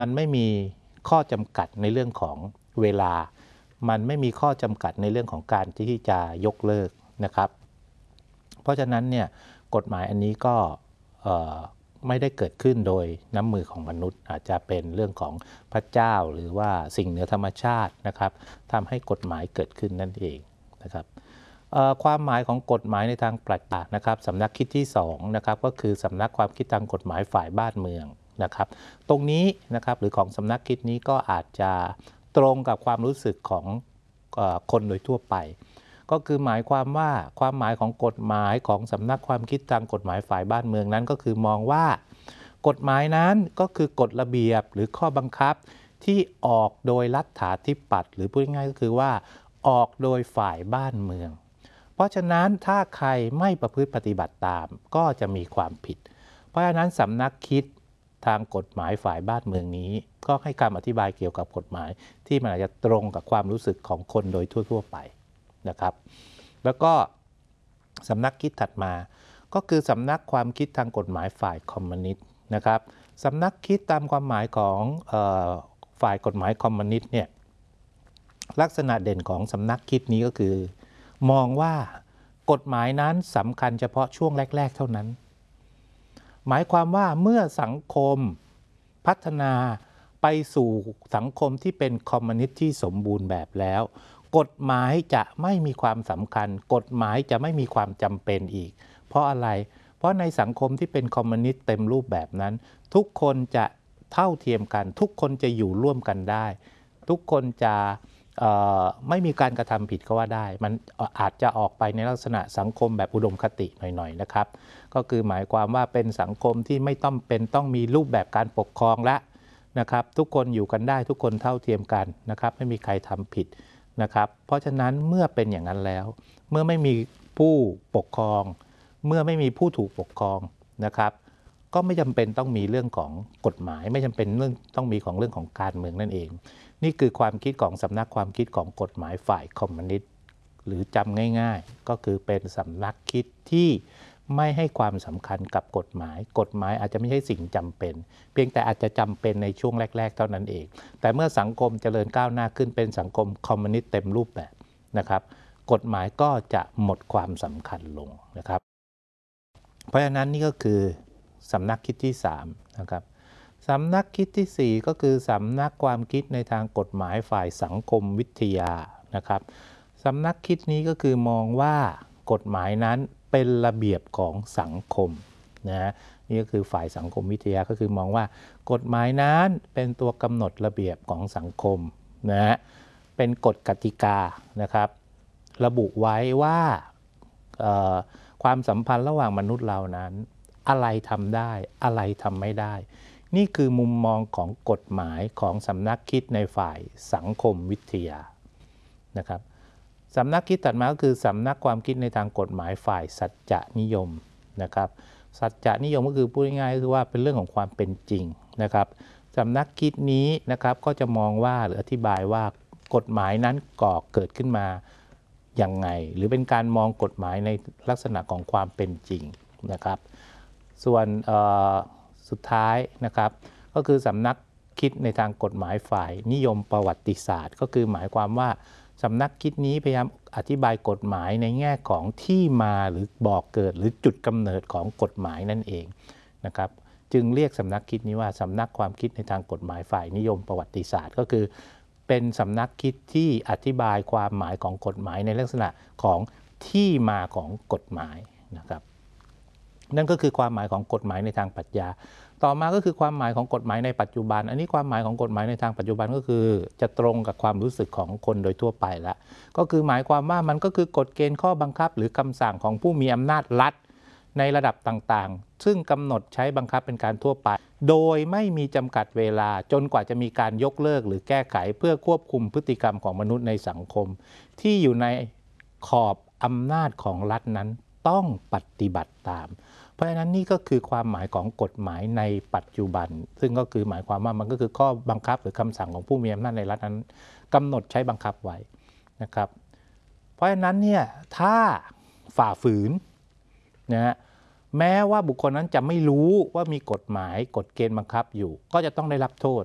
มันไม่มีข้อจำกัดในเรื่องของเวลามันไม่มีข้อจำกัดในเรื่องของการที่จะยกเลิกนะครับเพราะฉะนั้นเนี่ยกฎหมายอันนี้ก็ไม่ได้เกิดขึ้นโดยน้ำมือของมนุษย์อาจจะเป็นเรื่องของพระเจ้าหรือว่าสิ่งเหนือธรรมชาตินะครับทำให้กฎหมายเกิดขึ้นนั่นเองนะครับความหมายของกฎหมายในทางปรัชญานะครับสำนักคิดที่2นะครับก็คือสำนักความคิดทางกฎหมายฝ่ายบ้านเมืองนะครับตรงนี้นะครับหรือของสำนักคิดนี้ก็อาจจะตรงกับความรู้สึกของคนโดยทั่วไปก็คือหมายความว่าความหมายของกฎหมายของสำนักความคิดทางกฎหมายฝ่ายบ้านเมืองนั้นก็คือมองว่ากฎหมายนั้นก็คือกฎระเบียบหรือข้อบังคับที่ออกโดยรัฐาธิปัตย์หรือพูดง่ายๆก็คือว่าออกโดยฝ่ายบ้านเมืองเพราะฉะนั้นถ้าใครไม่ประพฤติปฏิบัติตามก็จะมีความผิดเพราะฉะนั้นสำนักคิดทางกฎหมายฝ่ายบ้านเมืองนี้ก็ให้คำอธิบายเกี่ยวกับกฎหมายที่มันอาจจะตรงกับความรู้สึกของคนโดยทั่วๆไปนะครับแล้วก็สำนักคิดถัดมาก็คือสำนักความคิดทางกฎหมายฝ่ายคอมมิวนิสต์นะครับสำนักคิดตามความหมายของฝ่ายกฎหมายคอมมิวนิสต์เนี่ยลักษณะเด่นของสำนักคิดนี้ก็คือมองว่ากฎหมายนั้นสำคัญเฉพาะช่วงแรกๆเท่านั้นหมายความว่าเมื่อสังคมพัฒนาไปสู่สังคมที่เป็นคอมมิวนิสต์ที่สมบูรณ์แบบแล้วกฎหมายจะไม่มีความสำคัญกฎหมายจะไม่มีความจำเป็นอีกเพราะอะไรเพราะในสังคมที่เป็นคอมมิวนิสต์เต็มรูปแบบนั้นทุกคนจะเท่าเทียมกันทุกคนจะอยู่ร่วมกันได้ทุกคนจะไม่มีการกระทำผิดก็ว่าได้มันอาจจะออกไปในลักษณะสังคมแบบอุดมคติหน่อยๆนะครับก็คือหมายความว่าเป็นสังคมที่ไม่ต้องมีรูปแบบการปกครองและนะครับทุกคนอยู่กันได้ทุกคนเท่าเทียมกันนะครับไม่มีใครทำผิดนะครับเพราะฉะนั้นเมื่อเป็นอย่างนั้นแล้วเมื่อไม่มีผู้ปกครองเมื่อไม่มีผู้ถูกปกครองนะครับก็ไม่จำเป็นต้องมีเรื่องของกฎหมายไม่จำเป็นต้องมีของเรื่องของการเมืองนั่นเองนี่คือความคิดของสำนักความคิดของกฎหมายฝ่ายคอมมิวนิสต์หรือจำง่ายๆก็คือเป็นสำนักคิดที่ไม่ให้ความสำคัญกับกฎหมายกฎหมายอาจจะไม่ใช่สิ่งจำเป็นเพียงแต่อาจจะจำเป็นในช่วงแรกๆเท่านั้นเองแต่เมื่อสังคมเจริญก้าวหน้าขึ้นเป็นสังคมคอมมิวนิสต์เต็มรูปแบบนะครับกฎหมายก็จะหมดความสำคัญลงนะครับเพราะฉะนั้นนี่ก็คือสำนักคิดที่3นะครับสำนักคิดที่4ก็คือสำนักความคิดในทางกฎหมายฝ่ายสังคมวิทยานะครับสำนักคิดนี้ก็คือมองว่ากฎหมายนั้นเป็นระเบียบของสังคมนะนี่ก็คือฝ่ายสังคมวิทยาก็คือมองว่ากฎหมายนั้นเป็นตัวกำหนดระเบียบของสังคมนะเป็นกฎกติกานะครับระบุไว้ว่าความสัมพันธ์ระหว่างมนุษย์เรานั้นอะไรทำได้อะไรทำไม่ได้นี่คือมุมมองของกฎหมายของสำนักคิดในฝ่ายสังคมวิทยานะครับสำนักคิดถัดมาก็คือสำนักความคิดในทางกฎหมายฝ่ายสัจจนิยมนะครับสัจจนิยมก็คือพูดง่ายๆก็คือว่าเป็นเรื่องของความเป็นจริงนะครับสำนักคิดนี้นะครับก็จะมองว่าหรืออธิบายว่ากฎหมายนั้นก่อเกิดขึ้นมาอย่างไงหรือเป็นการมองกฎหมายในลักษณะของความเป็นจริงนะครับส่วนสุดท้ายนะครับก็คือสำนักคิดในทางกฎหมายฝ่ายนิยมประวัติศาสตร์ก็คือหมายความว่าสำนักคิดนี้พยายามอธิบายกฎหมายในแง่ของที่มาหรือบอกเกิดหรือจุดกำเนิดของกฎหมายนั่นเองนะครับจึงเรียกสำนักคิดนี้ว่าสำนักความคิดในทางกฎหมายฝ่ายนิยมประวัติศาสตร์ก็คือเป็นสำนักคิดที่อธิบายความหมายของกฎหมายในลักษณะของที่มาของกฎหมายนะครับนั่นก็คือความหมายของกฎหมายในทางปรัชญาต่อมาก็คือความหมายของกฎหมายในปัจจุบันอันนี้ความหมายของกฎหมายในทางปัจจุบันก็คือจะตรงกับความรู้สึกของคนโดยทั่วไปแล้วก็คือหมายความว่ามันก็คือกฎเกณฑ์ข้อบังคับหรือคำสั่งของผู้มีอำนาจรัฐในระดับต่างๆซึ่งกำหนดใช้บังคับเป็นการทั่วไปโดยไม่มีจำกัดเวลาจนกว่าจะมีการยกเลิกหรือแก้ไขเพื่อควบคุมพฤติกรรมของมนุษย์ในสังคมที่อยู่ในขอบอำนาจของรัฐนั้นต้องปฏิบัติตามเพราะฉะนั้นนี่ก็คือความหมายของกฎหมายในปัจจุบันซึ่งก็คือหมายความว่ามันก็คือข้อบังคับหรือคำสั่งของผู้มีอำนาจในรัฐนั้นกำหนดใช้บังคับไว้นะครับเพราะฉะนั้นเนี่ยถ้าฝ่าฝืนนะฮะแม้ว่าบุคคลนั้นจะไม่รู้ว่ามีกฎหมายกฎเกณฑ์บังคับอยู่ก็จะต้องได้รับโทษ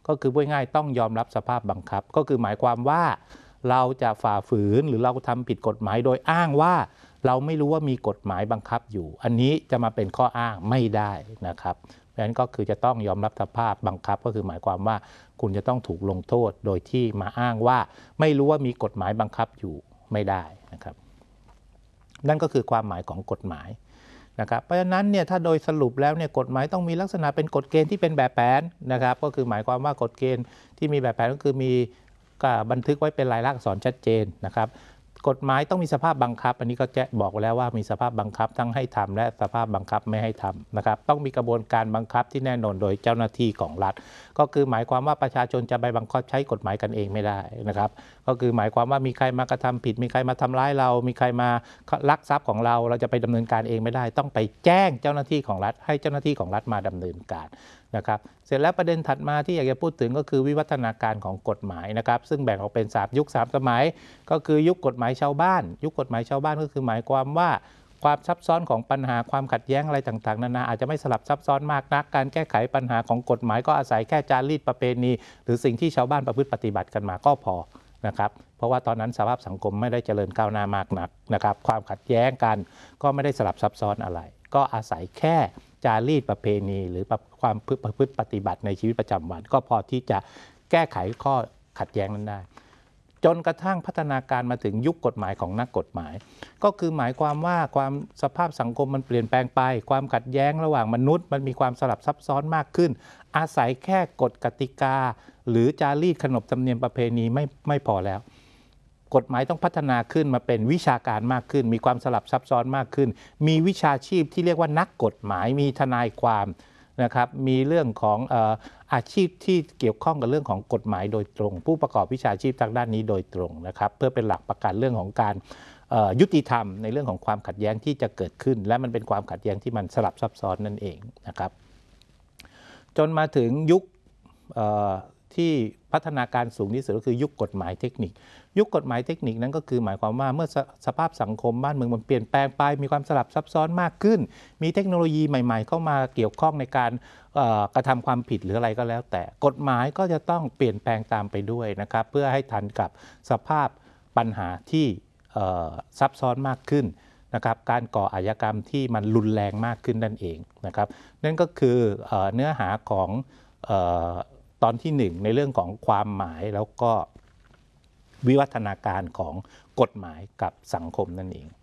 ก็คือพูดง่ายต้องยอมรับสภาพบังคับก็คือหมายความว่าเราจะฝ่าฝืนหรือเราทำผิดกฎหมายโดยอ้างว่าเราไม่รู้ว่ามีกฎหมายบังคับอยู่อันนี้จะมาเป็นข้ออ้างไม่ได้นะครับเพราะฉะนั้นก็คือจะต้องยอมรับสภาพบังคับก็คือหมายความว่าคุณจะต้องถูกลงโทษโดยที่มาอ้างว่าไม่รู้ว่ามีกฎหมายบังคับอยู่ไม่ได้นะครับนั่นก็คือความหมายของกฎหมายนะครับเพราะฉะนั้นเนี่ยถ้าโดยสรุปแล้วเนี่ยกฎหมายต้องมีลักษณะเป็นกฎเกณฑ์ที่เป็นแบบแผนนะครับก็คือหมายความว่ากฎเกณฑ์ที่มีแบบแผนก็คือมีบันทึกไว้เป็นลายลักษณ์อักษรชัดเจนนะครับกฎหมายต้องมีสภาพบังคับอันนี้ก็จะบอกแล้วว่ามีสภาพบังคับทั้งให้ทำและสภาพบังคับไม่ให้ทำนะครับต้องมีกระบวนการบังคับที่แน่นอนโดยเจ้าหน้าที่ของรัฐก็คือหมายความว่าประชาชนจะไปบังคับใช้กฎหมายกันเองไม่ได้นะครับก็คือหมายความว่ามีใครมากระทำผิดมีใครมาทำร้ายเรามีใครมาลักทรัพย์ของเราจะไปดำเนินการเองไม่ได้ต้องไปแจ้งเจ้าหน้าที่ของรัฐให้เจ้าหน้าที่ของรัฐมาดำเนินการนะครับเสร็จแล้วประเด็นถัดมาที่อยากจะพูดถึงก็คือวิวัฒนาการของกฎหมายนะครับซึ่งแบ่งออกเป็น3ยุค3สมัยก็คือยุคกฎหมายชาวบ้านยุคกฎหมายชาวบ้านก็คือหมายความว่าความซับซ้อนของปัญหาความขัดแย้งอะไรต่างๆนานาอาจจะไม่สลับซับซ้อนมากนักการแก้ไขปัญหาของกฎหมายก็อาศัยแค่จารีตประเพณีหรือสิ่งที่ชาวบ้านประพฤติปฏิบัติกันมาก็พอนะครับเพราะว่าตอนนั้นสภาพสังคมไม่ได้เจริญก้าวหน้ามากนักนะครับความขัดแย้งกันก็ไม่ได้สลับซับซ้อนอะไรก็อาศัยแค่จารีตประเพณีหรือความประพฤติปฏิบัติในชีวิตประจำวันก็พอที่จะแก้ไขข้อขัดแย้งนั้นได้จนกระทั่งพัฒนาการมาถึงยุคกฎหมายของนักกฎหมายก็คือหมายความว่าความสภาพสังคมมันเปลี่ยนแปลงไปความขัดแย้งระหว่างมนุษย์มันมีความสลับซับซ้อนมากขึ้นอาศัยแค่กฎกติกาหรือจารีตขนบธรรมเนียมประเพณีไม่พอแล้วกฎหมายต้องพัฒนาขึ้นมาเป็นวิชาการมากขึ้นมีความสลับซับซ้อนมากขึ้นมีวิชาชีพที่เรียกว่านักกฎหมายมีทนายความนะครับมีเรื่องของอาชีพที่เกี่ยวข้องกับเรื่องของกฎหมายโดยตรงผู้ประกอบวิชาชีพทางด้านนี้โดยตรงนะครับเพื่อเป็นหลักประกันเรื่องของการยุติธรรมในเรื่องของความขัดแย้งที่จะเกิดขึ้นและมันเป็นความขัดแย้งที่มันสลับซับซ้อนนั่นเองนะครับจนมาถึงยุคที่พัฒนาการสูงที่สุดก็คือยุคกฎหมายเทคนิคยุคกฎหมายเทคนิคนั้นก็คือหมายความว่าเมื่อสภาพสังคมบ้านเมืองมันเปลี่ยนแปลงไปมีความสลับซับซ้อนมากขึ้นมีเทคโนโลยีใหม่ๆเข้ามาเกี่ยวข้องในการกระทำความผิดหรืออะไรก็แล้วแต่กฎหมายก็จะต้องเปลี่ยนแปลงตามไปด้วยนะครับเพื่อให้ทันกับสภาพปัญหาที่ซับซ้อนมากขึ้นนะครับการก่ออาชญากรรมที่มันรุนแรงมากขึ้นนั่นเองนะครับนั่นก็คือเนื้อหาของตอนที่1ในเรื่องของความหมายแล้วก็วิวัฒนาการของกฎหมายกับสังคมนั่นเอง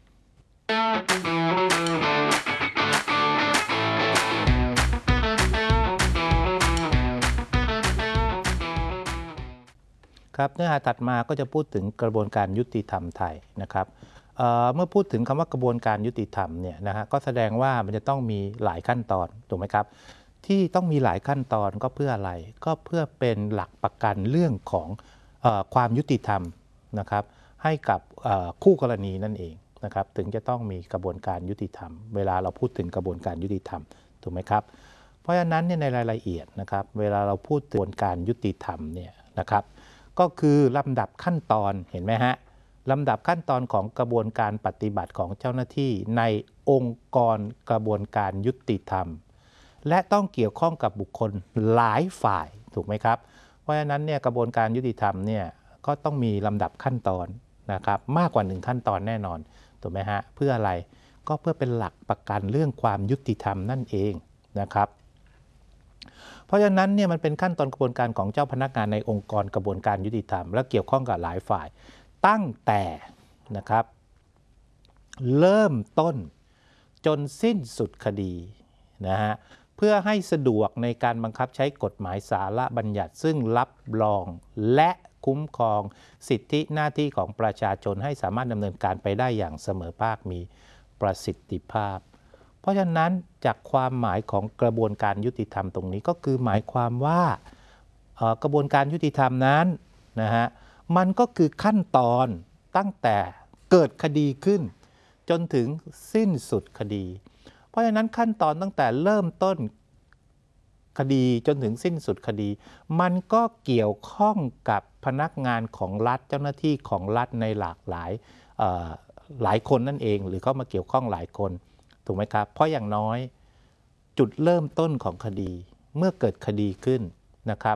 ครับเนื้อหาถัดมาก็จะพูดถึงกระบวนการยุติธรรมไทยนะครับเมื่อพูดถึงคำว่ากระบวนการยุติธรรมเนี่ยนะฮะก็แสดงว่ามันจะต้องมีหลายขั้นตอนถูกไหมครับที่ต้องมีหลายขั้นตอนก็เพื่ออะไรก็เพื่อเป็นหลักประกันเรื่องของความยุติธรรมนะครับให้กับคู่กรณีนั่นเองนะครับถึงจะต้องมีกระบวนการยุติธรรมเวลาเราพูดถึงกระบวนการยุติธรรมถูกไหมครับเพราะฉะนั้นเนี่ยในรายละเอียดนะครับเวลาเราพูดถึงกระบวนการยุติธรรมเนี่ยนะครับก็คือลำดับขั้นตอนเห็นไหมฮะลำดับขั้นตอนของกระบวนการปฏิบัติของเจ้าหน้าที่ในองค์กรกระบวนการยุติธรรมและต้องเกี่ยวข้องกับบุคคลหลายฝ่ายถูกไหมครับเพราะฉะนั้นเนี่ยกระบวนการยุติธรรมเนี่ยก็ต้องมีลำดับขั้นตอนนะครับมากกว่า1ขั้นตอนแน่นอนถูกไหมฮะเพื่ออะไรก็เพื่อเป็นหลักประกันเรื่องความยุติธรรมนั่นเองนะครับเพราะฉะนั้นเนี่ยมันเป็นขั้นตอนกระบวนการของเจ้าพนักงานในองค์กรกระบวนการยุติธรรมและเกี่ยวข้องกับหลายฝ่ายตั้งแต่นะครับเริ่มต้นจนสิ้นสุดคดีนะฮะเพื่อให้สะดวกในการบังคับใช้กฎหมายสาระบัญญัติซึ่งรับรองและคุ้มครองสิทธิหน้าที่ของประชาชนให้สามารถดำเนินการไปได้อย่างเสมอภาคมีประสิทธิภาพเพราะฉะนั้นจากความหมายของกระบวนการยุติธรรมตรงนี้ก็คือหมายความว่ากระบวนการยุติธรรมนั้นนะฮะมันก็คือขั้นตอนตั้งแต่เกิดคดีขึ้นจนถึงสิ้นสุดคดีเพราะฉะนั้นขั้นตอนตั้งแต่เริ่มต้นคดีจนถึงสิ้นสุดคดีมันก็เกี่ยวข้องกับพนักงานของรัฐเจ้าหน้าที่ของรัฐในหลากหลายคนนั่นเองหรือเข้ามาเกี่ยวข้องหลายคนถูกไหมครับเพราะอย่างน้อยจุดเริ่มต้นของคดีเมื่อเกิดคดีขึ้นนะครับ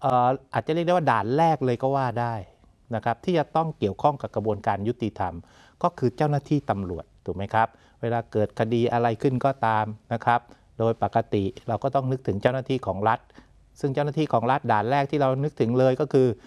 อาจจะเรียกได้ว่าด่านแรกเลยก็ว่าได้นะครับที่จะต้องเกี่ยวข้องกับกระบวนการยุติธรรมก็คือเจ้าหน้าที่ตำรวจถูกไหมครับเวลาเกิดคดีอะไรขึ้นก็ตามนะครับโดยปกติเราก็ต้องนึกถึงเจ้าหน้าที่ของรัฐซึ่งเจ้าหน้าที่ของรัฐด่านแรกที่เรานึกถึงเลยก็คือ